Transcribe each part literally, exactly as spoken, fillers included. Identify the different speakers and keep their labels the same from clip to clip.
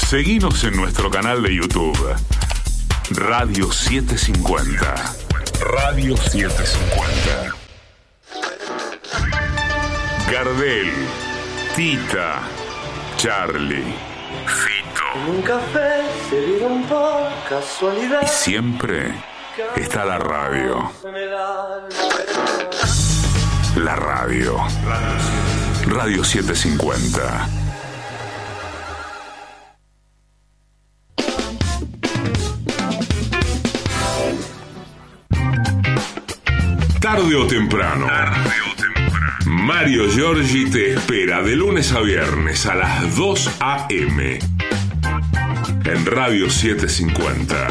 Speaker 1: Seguinos en nuestro canal de YouTube, Radio setecientos cincuenta. Radio setecientos cincuenta. Gardel, Tita, Charlie, Fito.
Speaker 2: Un café se dieron por casualidad.
Speaker 1: Y siempre está la radio. La radio. Radio setecientos cincuenta. Tarde o temprano. Tarde o temprano. Mario Giorgi te espera de lunes a viernes a las dos a eme en Radio setecientos cincuenta.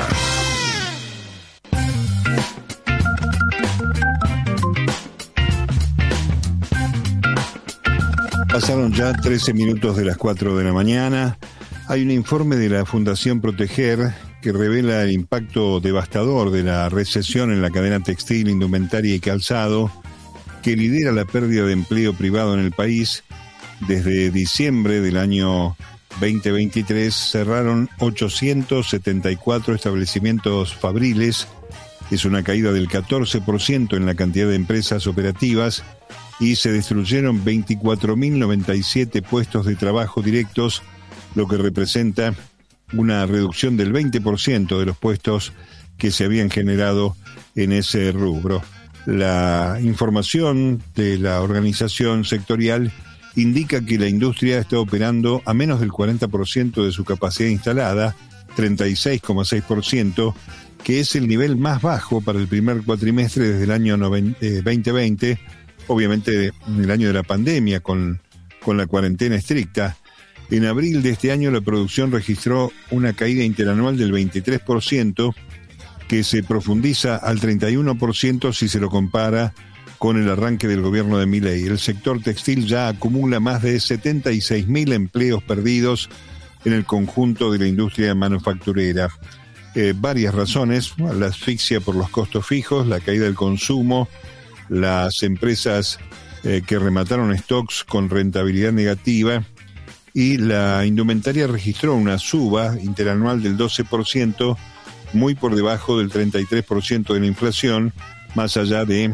Speaker 3: Pasaron ya trece minutos de las cuatro de la mañana. Hay un informe de la Fundación Proteger que revela el impacto devastador de la recesión en la cadena textil, indumentaria y calzado, que lidera la pérdida de empleo privado en el país. Desde diciembre del año veinte veintitrés cerraron ochocientos setenta y cuatro establecimientos fabriles. Es una caída del catorce por ciento en la cantidad de empresas operativas y se destruyeron veinticuatro mil noventa y siete puestos de trabajo directos, lo que representa una reducción del veinte por ciento de los puestos que se habían generado en ese rubro. La información de la organización sectorial indica que la industria está operando a menos del cuarenta por ciento de su capacidad instalada, treinta y seis coma seis por ciento, que es el nivel más bajo para el primer cuatrimestre desde el año veinte veinte, obviamente en el año de la pandemia, con, con la cuarentena estricta. En abril de este año la producción registró una caída interanual del veintitrés por ciento, que se profundiza al treinta y uno por ciento si se lo compara con el arranque del gobierno de Milei. El sector textil ya acumula más de setenta y seis mil empleos perdidos en el conjunto de la industria manufacturera. Eh, varias razones: la asfixia por los costos fijos, la caída del consumo, las empresas eh, que remataron stocks con rentabilidad negativa, y la indumentaria registró una suba interanual del doce por ciento, muy por debajo del treinta y tres por ciento de la inflación, más allá de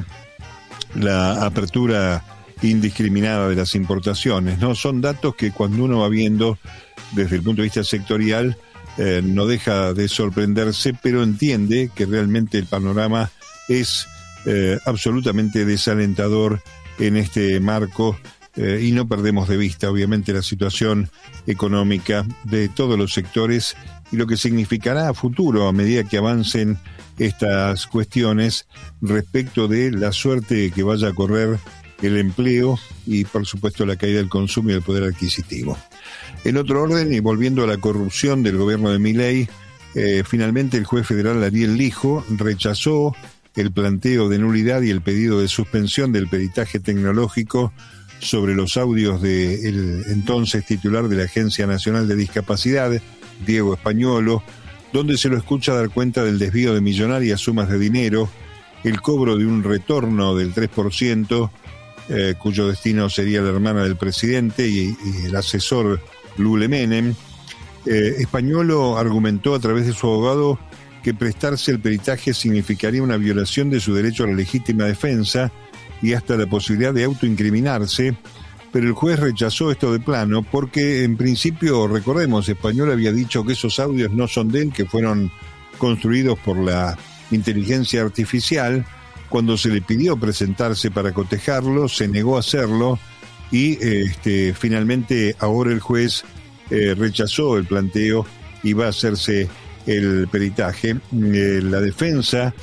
Speaker 3: la apertura indiscriminada de las importaciones, ¿no? Son datos que cuando uno va viendo desde el punto de vista sectorial eh, no deja de sorprenderse, pero entiende que realmente el panorama es eh, absolutamente desalentador en este marco. Eh, y no perdemos de vista, obviamente, la situación económica de todos los sectores y lo que significará a futuro a medida que avancen estas cuestiones respecto de la suerte que vaya a correr el empleo y, por supuesto, la caída del consumo y del poder adquisitivo. En otro orden, y volviendo a la corrupción del gobierno de Milei, eh, finalmente el juez federal Ariel Lijo rechazó el planteo de nulidad y el pedido de suspensión del peritaje tecnológico sobre los audios del entonces titular de la Agencia Nacional de Discapacidad, Diego Españolo, donde se lo escucha dar cuenta del desvío de millonarias sumas de dinero, el cobro de un retorno del tres por ciento, eh, cuyo destino sería la hermana del presidente y, y el asesor Lule Menem. Eh, Españolo argumentó a través de su abogado que prestarse el peritaje significaría una violación de su derecho a la legítima defensa y hasta la posibilidad de autoincriminarse, pero el juez rechazó esto de plano porque, en principio, recordemos, Español había dicho que esos audios no son de él, que fueron construidos por la inteligencia artificial. Cuando se le pidió presentarse para cotejarlo, se negó a hacerlo y este, finalmente ahora el juez eh, rechazó el planteo y va a hacerse el peritaje. Eh, la defensa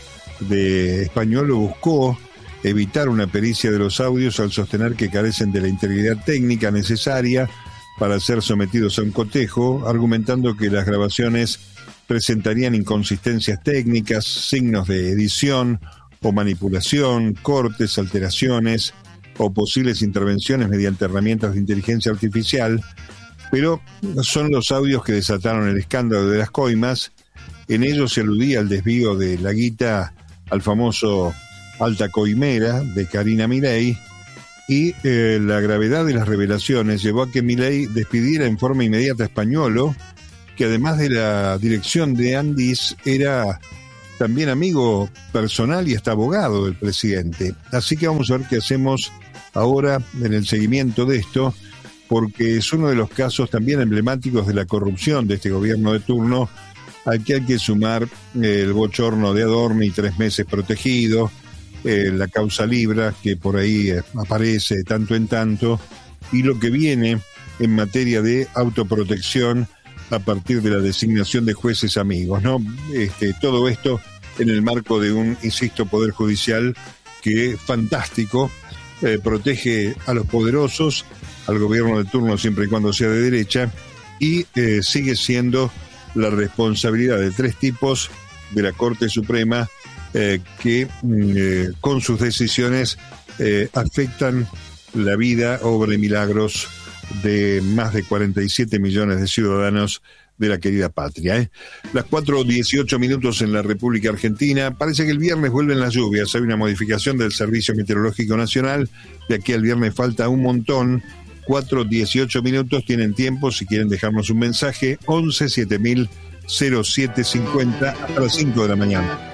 Speaker 3: de Español buscó evitar una pericia de los audios al sostener que carecen de la integridad técnica necesaria para ser sometidos a un cotejo, argumentando que las grabaciones presentarían inconsistencias técnicas, signos de edición o manipulación, cortes, alteraciones o posibles intervenciones mediante herramientas de inteligencia artificial, pero son los audios que desataron el escándalo de las coimas. En ellos se aludía al desvío de la guita al famoso Alta Coimera de Karina Milei, y eh, la gravedad de las revelaciones llevó a que Milei despidiera en forma inmediata a Españolo, que además de la dirección de Andis, era también amigo personal y hasta abogado del presidente. Así que vamos a ver qué hacemos ahora en el seguimiento de esto, porque es uno de los casos también emblemáticos de la corrupción de este gobierno de turno, al que hay que sumar el bochorno de Adorni, tres meses protegido, eh, la causa Libra, que por ahí eh, aparece de tanto en tanto, y lo que viene en materia de autoprotección a partir de la designación de jueces amigos, ¿no? Este, todo esto en el marco de un, insisto, Poder Judicial que, fantástico, eh, protege a los poderosos, al gobierno de turno siempre y cuando sea de derecha, y eh, sigue siendo la responsabilidad de tres tipos de la Corte Suprema eh, que eh, con sus decisiones eh, afectan la vida, obra y milagros de más de cuarenta y siete millones de ciudadanos de la querida patria. ¿eh? Las cuatro dieciocho minutos en la República Argentina. Parece que el viernes vuelven las lluvias. Hay una modificación del Servicio Meteorológico Nacional. De aquí al viernes falta un montón. cuatro dieciocho minutos, tienen tiempo si quieren dejarnos un mensaje. once siete mil cero siete cincuenta hasta las cinco de la mañana.